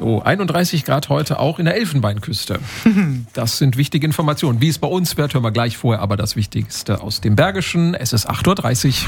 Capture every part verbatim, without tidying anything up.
So, einunddreißig Grad heute auch in der Elfenbeinküste. Das sind wichtige Informationen. Wie es bei uns wird, hören wir gleich vorher, aber das Wichtigste aus dem Bergischen. Es ist acht Uhr dreißig.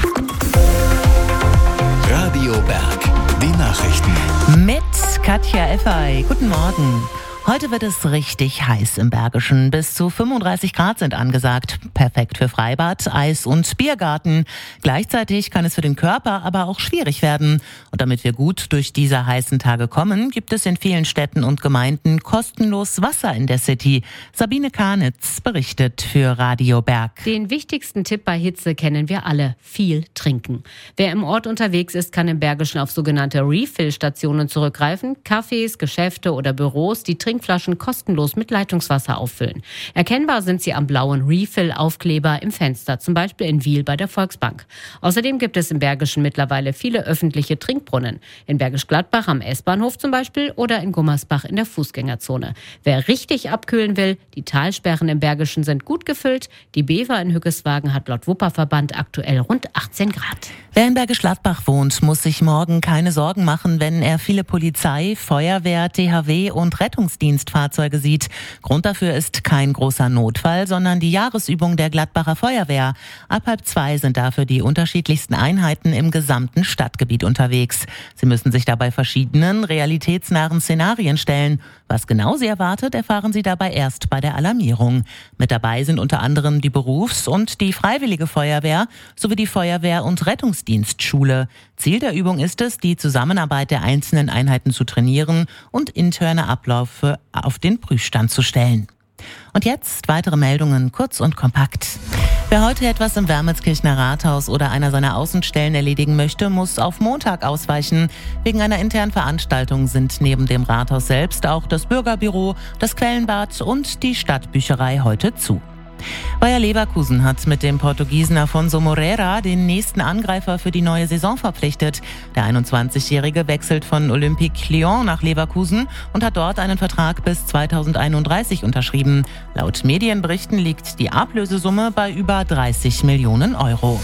Radio Berg, die Nachrichten. Mit Katja Effey. Guten Morgen. Heute wird es richtig heiß im Bergischen. Bis zu fünfunddreißig Grad sind angesagt. Perfekt für Freibad, Eis- und Biergarten. Gleichzeitig kann es für den Körper aber auch schwierig werden. Und damit wir gut durch diese heißen Tage kommen, gibt es in vielen Städten und Gemeinden kostenlos Wasser in der City. Sabine Karnitz berichtet für Radio Berg. Den wichtigsten Tipp bei Hitze kennen wir alle: viel trinken. Wer im Ort unterwegs ist, kann im Bergischen auf sogenannte Refill-Stationen zurückgreifen. Cafés, Geschäfte oder Büros, die Trinkflaschen kostenlos mit Leitungswasser auffüllen. Erkennbar sind sie am blauen Refill-Aufkleber im Fenster, zum Beispiel in Wiel bei der Volksbank. Außerdem gibt es im Bergischen mittlerweile viele öffentliche Trinkbrunnen. In Bergisch Gladbach am S-Bahnhof zum Beispiel oder in Gummersbach in der Fußgängerzone. Wer richtig abkühlen will, die Talsperren im Bergischen sind gut gefüllt. Die Bever in Hückeswagen hat laut Wupperverband aktuell rund achtzehn Grad. Wer in Bergisch Gladbach wohnt, muss sich morgen keine Sorgen machen, wenn er viele Polizei, Feuerwehr, T H W und Rettungsdienstfahrzeuge sieht. Grund dafür ist kein großer Notfall, sondern die Jahresübung der Gladbacher Feuerwehr. Ab halb zwei sind dafür die unterschiedlichsten Einheiten im gesamten Stadtgebiet unterwegs. Sie müssen sich dabei verschiedenen, realitätsnahen Szenarien stellen. Was genau sie erwartet, erfahren Sie dabei erst bei der Alarmierung. Mit dabei sind unter anderem die Berufs- und die Freiwillige Feuerwehr sowie die Feuerwehr- und Rettungsdienstschule. Ziel der Übung ist es, die Zusammenarbeit der einzelnen Einheiten zu trainieren und interne Abläufe auf den Prüfstand zu stellen. Und jetzt weitere Meldungen, kurz und kompakt. Wer heute etwas im Wermelskirchener Rathaus oder einer seiner Außenstellen erledigen möchte, muss auf Montag ausweichen. Wegen einer internen Veranstaltung sind neben dem Rathaus selbst auch das Bürgerbüro, das Quellenbad und die Stadtbücherei heute zu. Bayer Leverkusen hat mit dem Portugiesen Afonso Moreira den nächsten Angreifer für die neue Saison verpflichtet. Der einundzwanzigjährige wechselt von Olympique Lyon nach Leverkusen und hat dort einen Vertrag bis zweitausendeinunddreißig unterschrieben. Laut Medienberichten liegt die Ablösesumme bei über dreißig Millionen Euro.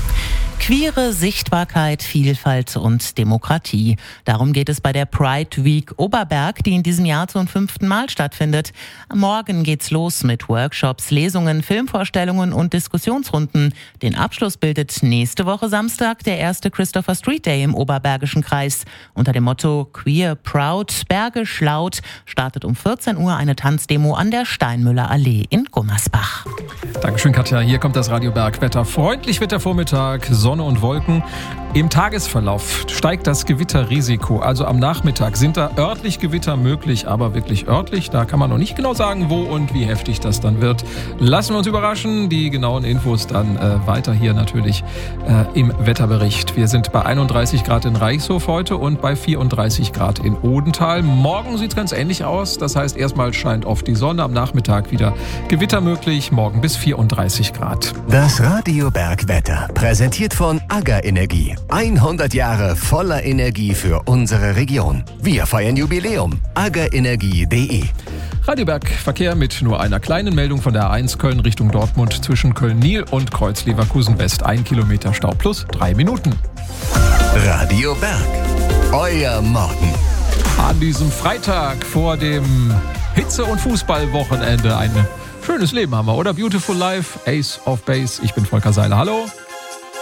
Queere Sichtbarkeit, Vielfalt und Demokratie. Darum geht es bei der Pride Week Oberberg, die in diesem Jahr zum fünften Mal stattfindet. Morgen geht's los mit Workshops, Lesungen, Filmvorstellungen und Diskussionsrunden. Den Abschluss bildet nächste Woche Samstag der erste Christopher Street Day im Oberbergischen Kreis. Unter dem Motto Queer Proud Bergisch Laut startet um vierzehn Uhr eine Tanzdemo an der Steinmüller Allee in Gummersbach. Dankeschön, Katja. Hier kommt das Radio Berg Wetter. Freundlich wird der Vormittag, Sonne und Wolken. Im Tagesverlauf steigt das Gewitterrisiko. Also am Nachmittag sind da örtlich Gewitter möglich, aber wirklich örtlich. Da kann man noch nicht genau sagen, wo und wie heftig das dann wird. Lassen wir uns überraschen. Die genauen Infos dann äh, weiter hier natürlich äh, im Wetterbericht. Wir sind bei einunddreißig Grad in Reichshof heute und bei vierunddreißig Grad in Odenthal. Morgen sieht es ganz ähnlich aus. Das heißt, erstmal scheint oft die Sonne, am Nachmittag wieder Gewitter möglich. Morgen bis vierunddreißig Grad. Das Radio Berg Wetter, präsentiert von AGA Energie. hundert Jahre voller Energie für unsere Region. Wir feiern Jubiläum. aga energie punkt de. Radio Berg Verkehr mit nur einer kleinen Meldung von der A eins Köln Richtung Dortmund zwischen Köln-Niel und Kreuz-Leverkusen West. Ein Kilometer Stau plus drei Minuten. Radio Berg, euer Morgen. An diesem Freitag vor dem Hitze- und Fußballwochenende ein schönes Leben haben wir, oder? Beautiful Life, Ace of Base. Ich bin Volker Seiler. Hallo.